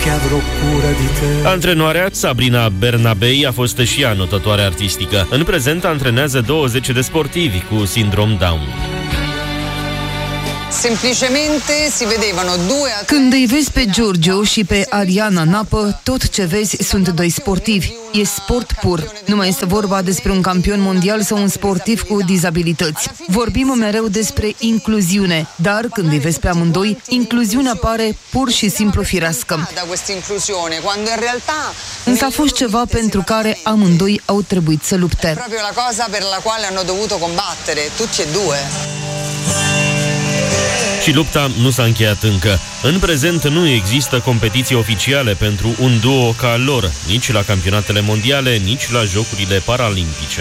che avrò cura di te. Antrenoarea Sabrina Bernabei a fost și ea notătoare artistică. În prezent antrenează 20 de sportivi cu sindrom Down. Când îi vezi pe Giorgio și pe Ariana în apă, tot ce vezi sunt doi sportivi. E sport pur. Nu mai este vorba despre un campion mondial sau un sportiv cu dizabilități. Vorbim mereu despre incluziune, dar când îi vezi pe amândoi, incluziunea pare pur și simplu firească. Însă a fost ceva pentru care amândoi au trebuit să lupte. Și lupta nu s-a încheiat încă. În prezent nu există competiții oficiale pentru un duo ca al lor, nici la campionatele mondiale, nici la Jocurile Paralimpice.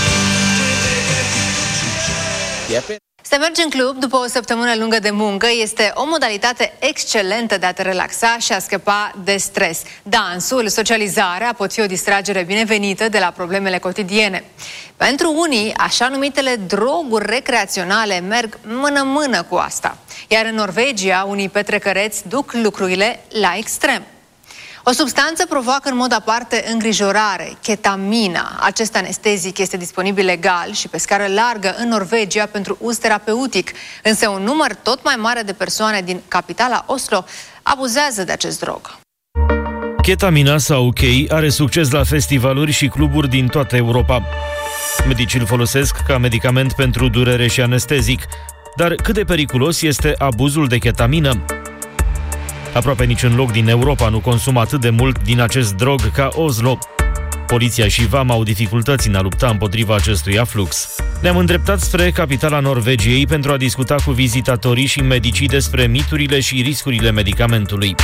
Să mergi în club după o săptămână lungă de muncă este o modalitate excelentă de a te relaxa și a scăpa de stres. Dansul, socializarea pot fi o distragere binevenită de la problemele cotidiene. Pentru unii, așa numitele droguri recreaționale merg mână-mână cu asta. Iar în Norvegia, unii petrecăreți duc lucrurile la extrem. O substanță provoacă în mod aparte îngrijorare, ketamina. Acest anestezic este disponibil legal și pe scară largă în Norvegia pentru uz terapeutic, însă un număr tot mai mare de persoane din capitala Oslo abuzează de acest drog. Ketamina sau K are succes la festivaluri și cluburi din toată Europa. Medicii îl folosesc ca medicament pentru durere și anestezic. Dar cât de periculos este abuzul de ketamină? Aproape niciun loc din Europa nu consumă atât de mult din acest drog ca Oslo. Poliția și VAMA au dificultăți în a lupta împotriva acestui aflux. Ne-am îndreptat spre capitala Norvegiei pentru a discuta cu vizitatorii și medicii despre miturile și riscurile medicamentului.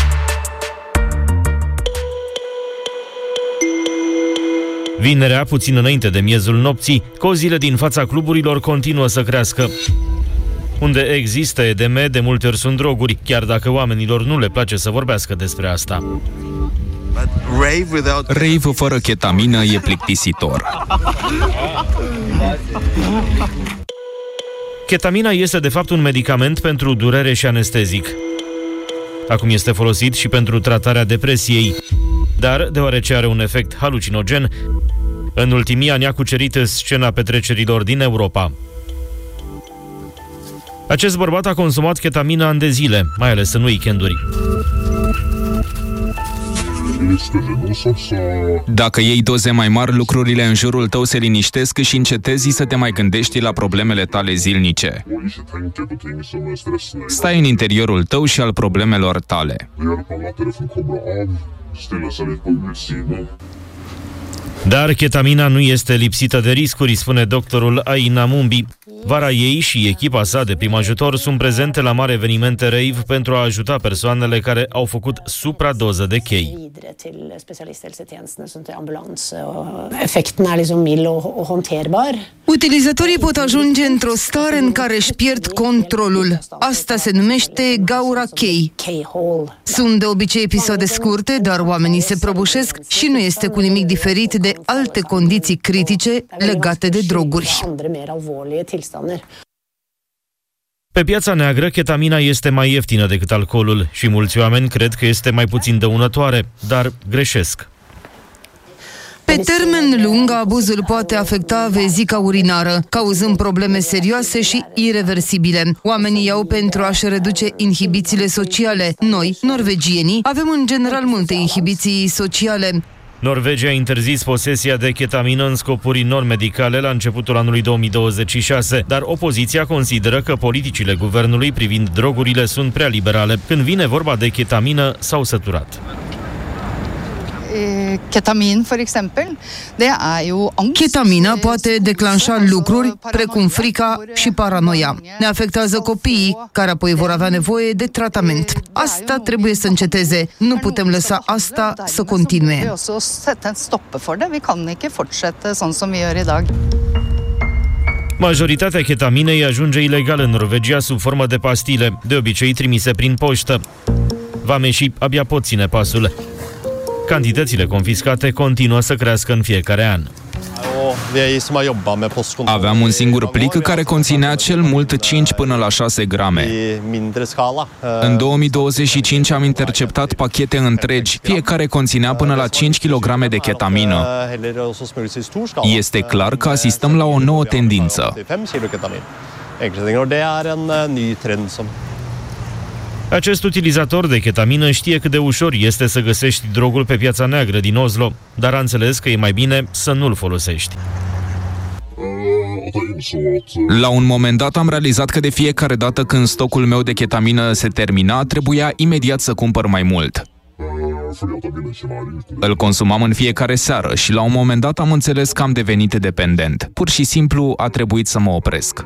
Vinerea, puțin înainte de miezul nopții, cozile din fața cluburilor continuă să crească. Unde există edeme, de multe ori sunt droguri, chiar dacă oamenilor nu le place să vorbească despre asta. Rave fără ketamină e plictisitor. Ketamina este de fapt un medicament pentru durere și anestezic. Acum este folosit și pentru tratarea depresiei. Dar, deoarece are un efect halucinogen, în ultimii ani a cucerit scena petrecerilor din Europa. Acest bărbat a consumat ketamina ani de zile, mai ales în weekenduri. Dacă iei doze mai mari, lucrurile în jurul tău se liniștesc și încetezi să te mai gândești la problemele tale zilnice. Stai în interiorul tău și al problemelor tale. Dar ketamina nu este lipsită de riscuri, spune doctorul Aina Mumbi. Vara ei și echipa sa de prim ajutor sunt prezente la mari evenimente rave pentru a ajuta persoanele care au făcut supradoză de chei. Utilizatorii pot ajunge într-o stare în care își pierd controlul. Asta se numește gaura chei. Sunt de obicei episoade scurte, dar oamenii se prăbușesc și nu este cu nimic diferit de alte condiții critice legate de droguri. Pe piața neagră, ketamina este mai ieftină decât alcoolul și mulți oameni cred că este mai puțin dăunătoare, dar greșesc. Pe termen lung, abuzul poate afecta vezica urinară, cauzând probleme serioase și ireversibile. Oamenii iau pentru a-și reduce inhibițiile sociale. Noi, norvegienii, avem în general multe inhibiții sociale. Norvegia a interzis posesia de ketamină în scopuri non-medicale la începutul anului 2026, dar opoziția consideră că politicile guvernului privind drogurile sunt prea liberale. Când vine vorba de ketamină, s-au săturat. Ketamina poate declanșa lucruri precum frica și paranoia. Ne afectează copiii, care apoi vor avea nevoie de tratament. Asta trebuie să înceteze. Nu putem lăsa asta să continue. Majoritatea ketaminei ajunge ilegal în Norvegia sub formă de pastile, de obicei trimise prin poștă. Vameșii abia pot ține pasul. Cantitățile confiscate continuă să crească în fiecare an. Aveam un singur plic care conținea cel mult 5 până la 6 grame. În 2025 am interceptat pachete întregi, fiecare conținea până la 5 kg de ketamină. Este clar că asistăm la o nouă tendință. Acest utilizator de ketamină știe cât de ușor este să găsești drogul pe piața neagră din Oslo, dar a înțeles că e mai bine să nu-l folosești. La un moment dat am realizat că de fiecare dată când stocul meu de ketamină se termina, trebuia imediat să cumpăr mai mult. Îl consumam în fiecare seară și la un moment dat am înțeles că am devenit dependent. Pur și simplu a trebuit să mă opresc.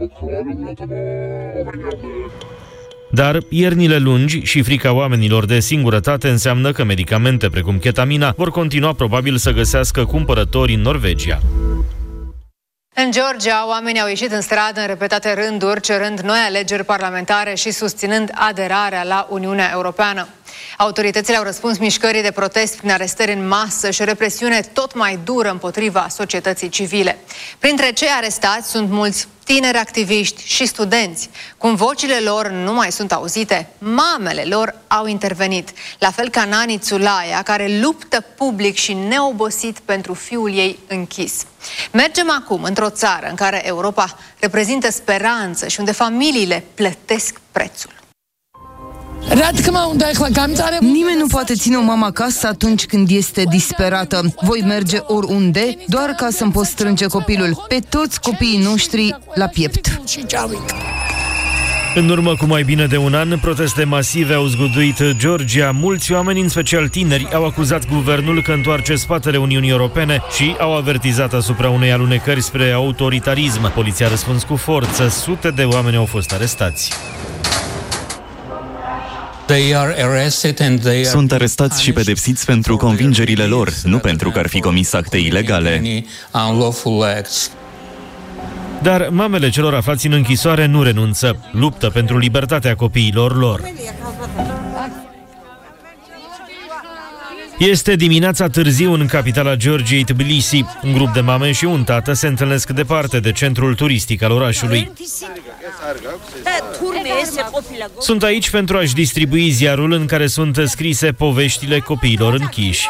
Dar iernile lungi și frica oamenilor de singurătate înseamnă că medicamente precum ketamina vor continua probabil să găsească cumpărători în Norvegia. În Georgia, oamenii au ieșit în stradă în repetate rânduri, cerând noi alegeri parlamentare și susținând aderarea la Uniunea Europeană. Autoritățile au răspuns mișcării de protest prin arestări în masă și represiune tot mai dură împotriva societății civile. Printre cei arestați sunt mulți tineri activiști și studenți. Cum vocile lor nu mai sunt auzite, mamele lor au intervenit, la fel ca Nani Tsulaia, care luptă public și neobosit pentru fiul ei închis. Mergem acum într-o țară în care Europa reprezintă speranță și unde familiile plătesc prețul. Nimeni nu poate ține o mamă acasă atunci când este disperată. Voi merge oriunde, doar ca să-mi pot strânge copilul. Pe toți copiii noștri la piept. În urmă cu mai bine de un an, proteste masive au zguduit Georgia. Mulți oameni, în special tineri, au acuzat guvernul că întoarce spatele Uniunii Europene și au avertizat asupra unei alunecări spre autoritarism. Poliția a răspuns cu forță. Sute de oameni au fost arestați. Sunt arestați și pedepsiți pentru convingerile lor, nu pentru că ar fi comis acte ilegale. Dar mamele celor aflați în închisoare nu renunță. Luptă pentru libertatea copiilor lor. Este dimineața târziu în capitala Georgiei, Tbilisi. Un grup de mame și un tată se întâlnesc departe de centrul turistic al orașului. Sunt aici pentru a-și distribui ziarul în care sunt scrise poveștile copiilor închiși.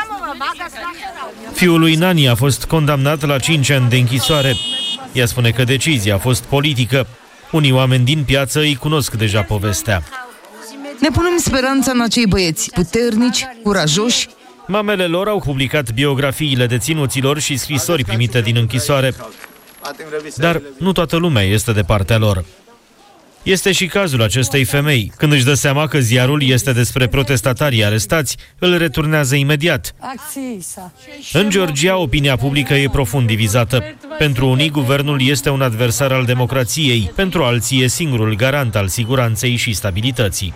Fiul lui Nani a fost condamnat la 5 ani de închisoare. Ea spune că decizia a fost politică. Unii oameni din piață îi cunosc deja povestea. Ne punem speranța în acei băieți, puternici, curajoși. Mamele lor au publicat biografiile deținuților și scrisori primite din închisoare. Dar nu toată lumea este de partea lor. Este și cazul acestei femei. Când își dă seama că ziarul este despre protestatarii arestați, îl returnează imediat. În Georgia, opinia publică e profund divizată. Pentru unii, guvernul este un adversar al democrației, pentru alții e singurul garant al siguranței și stabilității.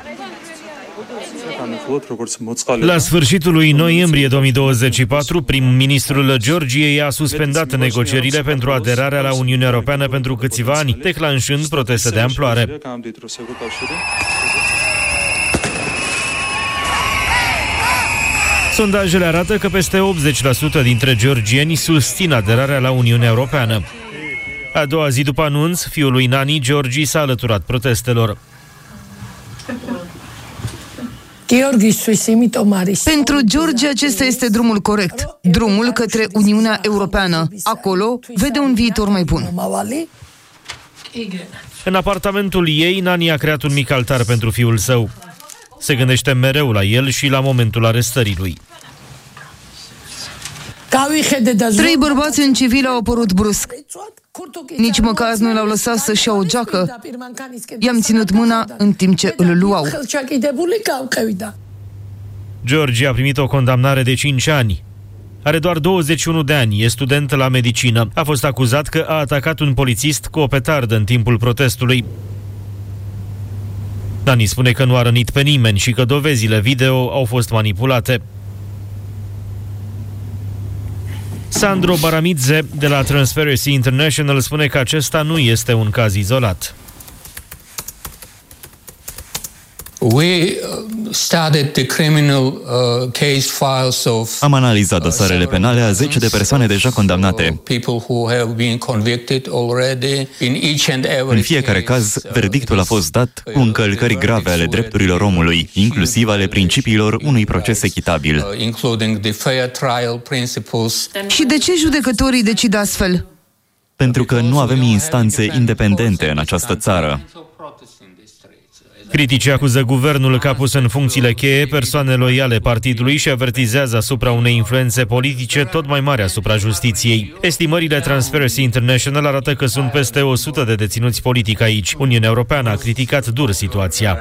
La sfârșitul lui noiembrie 2024, prim-ministrul Georgiei a suspendat negocierile pentru aderarea la Uniunea Europeană pentru câțiva ani, declanșând proteste de amploare. Sondajele arată că peste 80% dintre georgieni susțin aderarea la Uniunea Europeană. A doua zi după anunț, fiul lui Nani, Georgi, s-a alăturat protestelor. Pentru Georgia acesta este drumul corect, drumul către Uniunea Europeană. Acolo vede un viitor mai bun. În apartamentul ei, Nani a creat un mic altar pentru fiul său. Se gândește mereu la el și la momentul arestării lui. 3 bărbați în civil au apărut brusc. Nici măcar nu l-au lăsat să-și ia o geacă. I-am ținut mâna în timp ce îl luau. George a primit o condamnare de 5 ani. Are doar 21 de ani, e student la medicină. A fost acuzat că a atacat un polițist cu o petardă în timpul protestului. Nani spune că nu a rănit pe nimeni și că dovezile video au fost manipulate. Sandro Baramidze de la Transparency International spune că acesta nu este un caz izolat. Am analizat dosarele penale a 10 de persoane deja condamnate. În fiecare caz, verdictul a fost dat cu încălcări grave ale drepturilor omului, inclusiv ale principiilor unui proces echitabil. Și de ce judecătorii decid astfel? Pentru că nu avem instanțe independente în această țară. Criticii acuză guvernul că a pus în funcțiile cheie persoane loiale partidului și avertizează asupra unei influențe politice tot mai mari asupra justiției. Estimările Transparency International arată că sunt peste 100 de deținuți politici aici. Uniunea Europeană a criticat dur situația.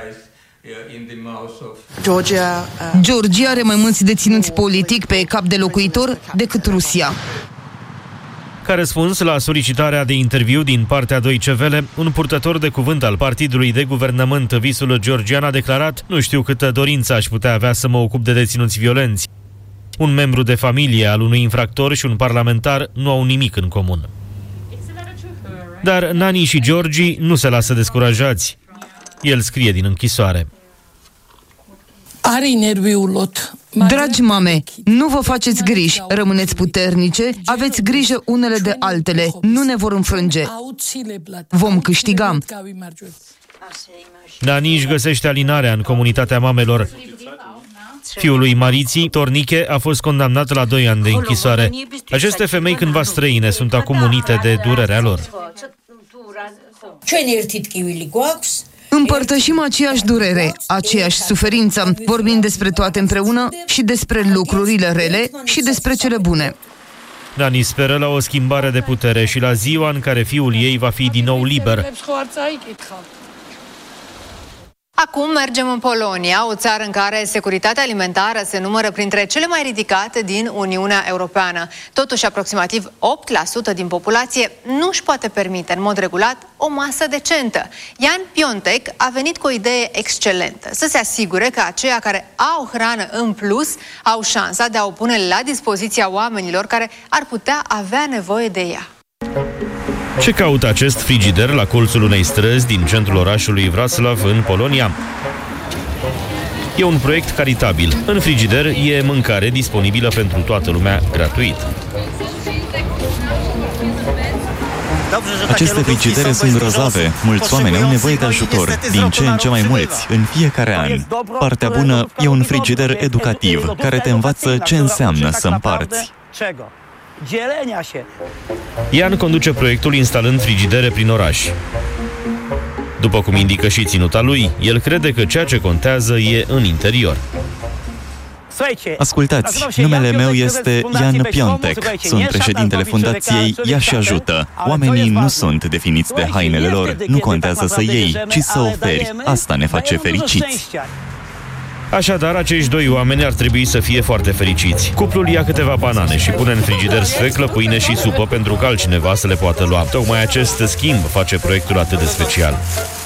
Georgia are mai mulți deținuți politic pe cap de locuitor decât Rusia. Ca răspuns la solicitarea de interviu din partea Deutsche Welle, un purtător de cuvânt al partidului de guvernământ Visul Georgian a declarat: "Nu știu câtă dorință aș putea avea să mă ocup de deținuți violenți. Un membru de familie al unui infractor și un parlamentar nu au nimic în comun." Dar Nani și Georgi nu se lasă descurajați. El scrie din închisoare: Dragi mame, nu vă faceți griji, rămâneți puternice, aveți grijă unele de altele, nu ne vor înfrânge. Vom câștiga. Nani își găsește alinarea în comunitatea mamelor. Fiul lui Mariții, Torniche, a fost condamnat la 2 ani de închisoare. Aceste femei cândva străine sunt acum unite de durerea lor. Împărtășim aceeași durere, aceeași suferință, vorbim despre toate împreună și despre lucrurile rele și despre cele bune. Nani speră la o schimbare de putere și la ziua în care fiul ei va fi din nou liber. Acum mergem în Polonia, o țară în care securitatea alimentară se numără printre cele mai ridicate din Uniunea Europeană. Totuși, aproximativ 8% din populație nu își poate permite în mod regulat o masă decentă. Jan Piontek a venit cu o idee excelentă: să se asigure că aceia care au hrană în plus au șansa de a o pune la dispoziția oamenilor care ar putea avea nevoie de ea. Ce caută acest frigider la colțul unei străzi din centrul orașului Wrocław, în Polonia? E un proiect caritabil. În frigider e mâncare disponibilă pentru toată lumea, gratuit. Aceste frigidere sunt grozave. Mulți oameni au nevoie de ajutor, din ce în ce mai mulți, în fiecare an. Partea bună e un frigider educativ, care te învață ce înseamnă să împarți. Ian conduce proiectul instalând frigidere prin oraș. După cum indică și ținuta lui, el crede că ceea ce contează e în interior. Ascultați, numele meu este Jan Piontek. Sunt președintele fundației Ea și Ajută. Oamenii nu sunt definiți de hainele lor. Nu contează să iei, ci să oferi. Asta ne face fericiți. Așadar, acești 2 oameni ar trebui să fie foarte fericiți. Cuplul ia câteva banane și pune în frigider sfeclă, pâine și supă pentru că altcineva să le poată lua. Tocmai acest schimb face proiectul atât de special.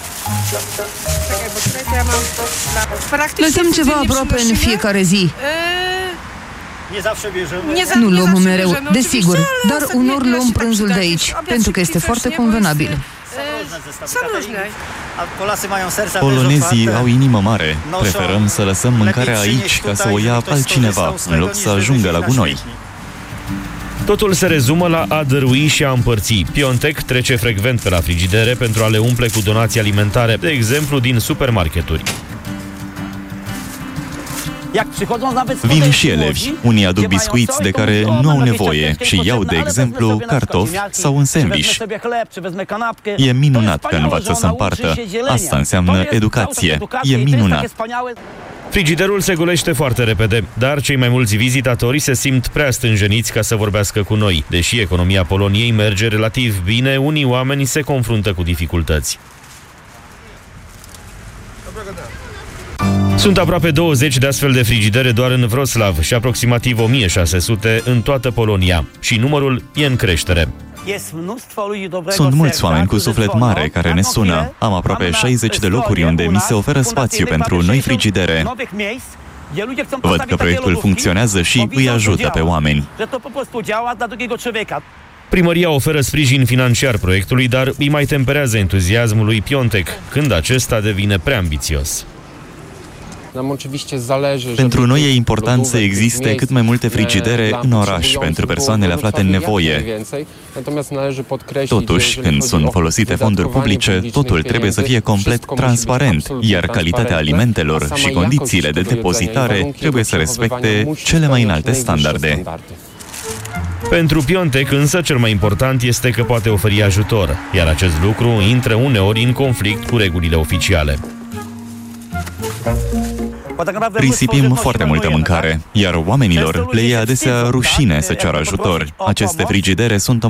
Lăsăm ceva aproape în fiecare zi. Nu luăm mereu, desigur, dar unor luăm prânzul de aici, pentru că este foarte convenabil. Polonezii au inimă mare. Preferăm să lăsăm mâncarea aici ca să o ia altcineva, în loc să ajungă la gunoi. Totul se rezumă la a dărui și a împărți. Piontek trece frecvent pe la frigidere pentru a le umple cu donații alimentare, de exemplu din supermarketuri. Vin și elevi. Unii aduc biscuiți de care nu au nevoie și iau, de exemplu, cartofi sau un sandwich. E minunat că învață să împartă. Asta înseamnă educație. E minunat. Frigiderul se golește foarte repede, dar cei mai mulți vizitatori se simt prea stânjeniți ca să vorbească cu noi. Deși economia Poloniei merge relativ bine, unii oameni se confruntă cu dificultăți. Sunt aproape 20 de astfel de frigidere doar în Wrocław și aproximativ 1600 în toată Polonia. Și numărul e în creștere. Sunt mulți oameni cu suflet mare care ne sună. Am aproape 60 de locuri unde mi se oferă spațiu pentru noi frigidere. Văd că proiectul funcționează și îi ajută pe oameni. Primăria oferă sprijin financiar proiectului, dar îi mai temperează entuziasmul lui Piontek când acesta devine prea ambițios. Pentru noi e important să existe cât mai multe frigidere în oraș pentru persoanele aflate în nevoie. Totuși, când sunt folosite fonduri publice, totul trebuie să fie complet transparent, iar calitatea alimentelor și condițiile de depozitare trebuie să respecte cele mai înalte standarde. Pentru Piontek însă cel mai important este că poate oferi ajutor, iar acest lucru intră uneori în conflict cu regulile oficiale. Risipim foarte multă mâncare, iar oamenilor le e adesea rușine să ceară ajutor. Aceste frigidere sunt o